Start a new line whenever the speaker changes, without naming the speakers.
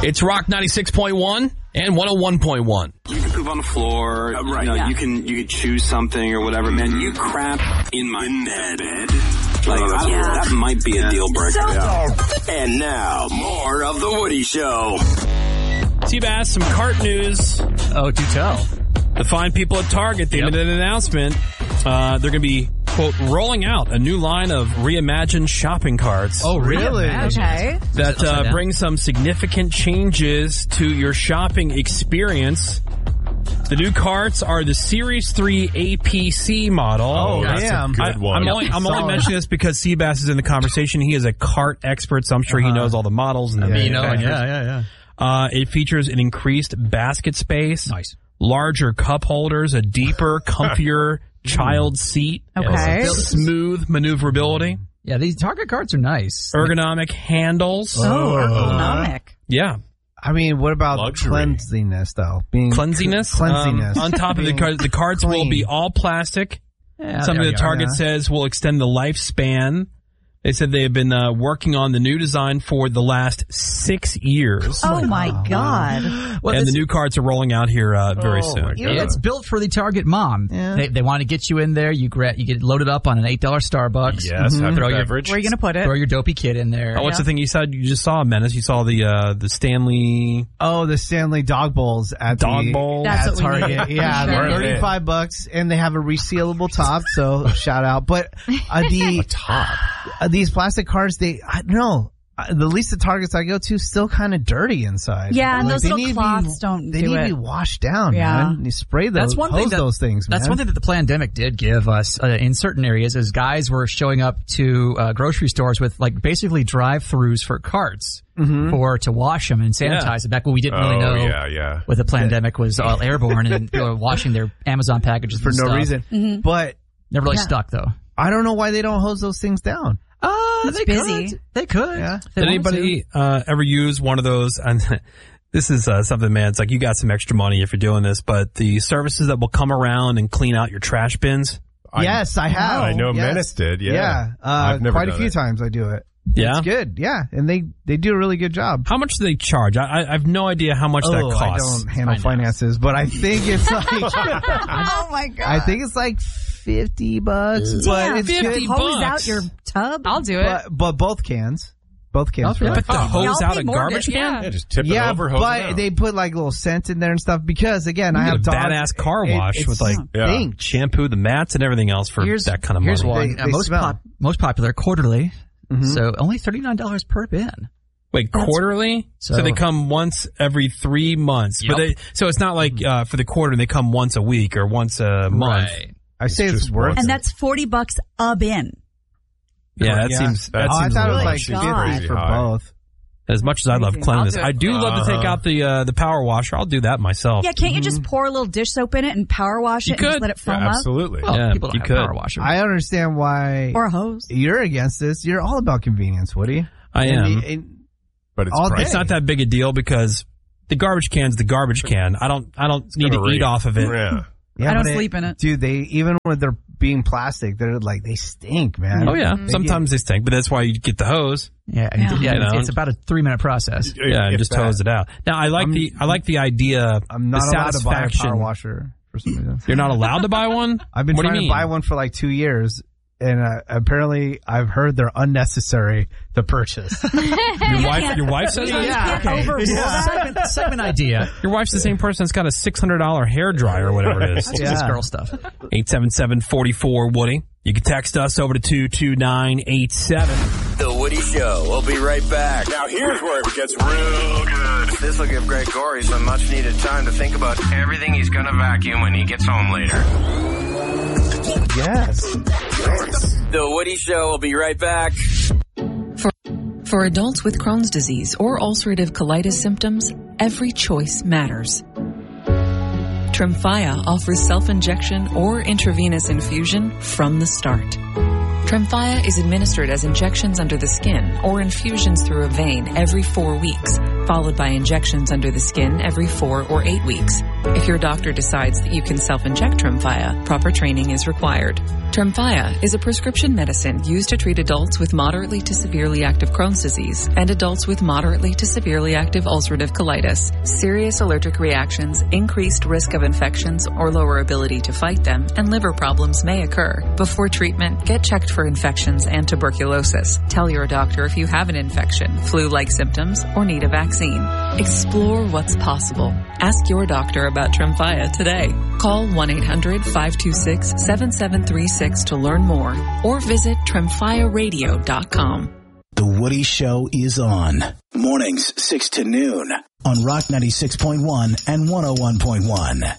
It's Rock 96.1 and 101.1.
You can poop on the floor. Right. You can choose something or whatever. Man, you crap in my bed. That might be a deal breaker.
And now, more of The Woody Show.
Seabass, some cart news.
Oh, do tell.
The fine people at Target, they made an announcement. They're going to be, quote, rolling out a new line of reimagined shopping carts.
Oh, really?
Okay.
That brings some significant changes to your shopping experience. The new carts are the Series 3 APC model.
Oh, that's a good one.
I'm only mentioning this because Seabass is in the conversation. He is a cart expert, so I'm sure he knows all the models. And
Yeah.
It features an increased basket space.
Nice.
Larger cup holders, a deeper, comfier child seat.
Okay.
Smooth maneuverability.
Yeah, these Target carts are nice.
Ergonomic handles.
Oh, ergonomic.
Yeah.
I mean, what about
Luxury.
cleanliness, though?
Cleansiness?
Cleansiness.
On top of the carts will
clean.
be all plastic. Something that Target says will extend the lifespan. They said they have been working on the new design for the last 6 years.
Oh, my God.
Well,
and the new carts are rolling out here very soon.
Yeah, it's built for the Target mom.
Yeah.
They want to get you in there. You get loaded up on an $8 Starbucks.
Yes, have your
Throw
beverage.
Where are you going to put it?
Throw your dopey kid in there.
Oh, what's the thing you said? You just saw, Menace. You saw the Stanley
Oh, the Stanley Dog Bowls at
Dog Bowl.
That's
at
what we
Target.
need.
Yeah,
Sure.
they're $35, and they have a resealable top. So shout out. But these plastic cards, I don't know. The least the Targets I go to still kind of dirty inside.
Yeah, and
Like,
those
they
little
need to
cloths don't
They
do
need
it.
to be washed down,
Yeah.
man. You spray those, those things, man.
That's one thing that the pandemic did give us in certain areas is guys were showing up to grocery stores with like basically drive-throughs for carts to wash them and sanitize them. Back when we didn't really know what the pandemic was all airborne and they were washing their Amazon packages
for
and
no
stuff.
reason. But
Never really stuck though.
I don't know why they don't hose those things down.
It's busy.
They could.
Yeah.
Did anybody ever use one of those? And this is something, man. It's like you got some extra money if you're doing this, but the services that will come around and clean out your trash bins.
Yes, I have.
I know
Yes.
Menace did. Yeah.
I've
never
quite a
done
few
it.
times I do it.
Yeah.
It's good. Yeah. And they do a really good job.
How much do they charge? I have no idea how much that costs.
I don't handle finances, but I think it's like
Oh, my God.
I think it's like $50, but it's
$50
good.
Hose out your tub?
I'll do it.
But both cans. Both cans.
Oh,
for
Put the hose
I'll
out
pay
a
more
garbage
than-
can?
Yeah, just tip it
Yeah,
over, hose it
but
out.
they put like little scent in there and stuff because again, I
You
have
get a
dogs.
badass car wash
It's
with like
stink.
shampoo, the mats, and everything else for that kind of money.
Here's one.
They smell.
Most popular quarterly. So only $39 per bin.
Wait, quarterly? So they come once every 3 months.
Yep.
But so it's not like for the quarter they come once a week or once a month.
Right.
I say it's
just
worth
once.
it.
And that's $40 a bin.
Yeah, that
Yeah.
seems
That
I
seems
thought it was
really
like
God.
50 for
high.
both.
as much as I love cleanliness.
I'll do it.
I do love to take out the power washer. I'll do that myself.
Yeah, can't you just pour a little dish soap in it and power wash it and just let it foam up?
Absolutely.
Well,
Yeah,
people don't
you
have
could.
power washer.
I understand why
Or a hose.
you're against this. You're all about convenience, Woody.
I am.
But it's
all
pricey.
It's not that big a deal because the garbage can's the garbage can. I don't need to eat off of it.
Yeah.
I don't
but
sleep in it.
Dude, even when they're being plastic, they're like, they stink, man.
Oh yeah,
They
sometimes they stink, but that's why you get the hose.
Yeah,
You know?
it's about a 3-minute process.
Yeah, and
If
just
that.
hose it out. Now I like the idea.
I'm not
the
allowed to buy a
satisfaction.
power washer for some reason.
You're not allowed to buy one.
I've been
What do you
trying to
mean?
buy one for like 2 years, and apparently I've heard they're unnecessary to purchase.
Your wife says that.
You can't overrule that.
Segment idea.
Your wife's the same person that's got a $600 hair dryer or whatever it is.
It's just girl stuff.
877-44-WOODY. You can text us over to 22987.
The Woody Show. We'll be right back.
Now here's where it gets real good.
This will give Greg Gorey some much needed time to think about everything he's going to vacuum when he gets home later.
Yes.
The Woody Show will be right back.
For adults with Crohn's disease or ulcerative colitis symptoms, every choice matters. Tremfya offers self-injection or intravenous infusion from the start. Tremfya is administered as injections under the skin or infusions through a vein every 4 weeks, followed by injections under the skin every 4 or 8 weeks. If your doctor decides that you can self-inject Tremfya, proper training is required. Tremfya is a prescription medicine used to treat adults with moderately to severely active Crohn's disease and adults with moderately to severely active ulcerative colitis. Serious allergic reactions, increased risk of infections or lower ability to fight them, and liver problems may occur. Before treatment, get checked for infections and tuberculosis. Tell your doctor if you have an infection, flu-like symptoms, or need a vaccine. Explore what's possible. Ask your doctor about Tremfya today. Call 1-800-526-7736 to learn more or visit TremfyaRadio.com.
The Woody Show is on. Mornings 6 to noon on Rock 96.1 and 101.1.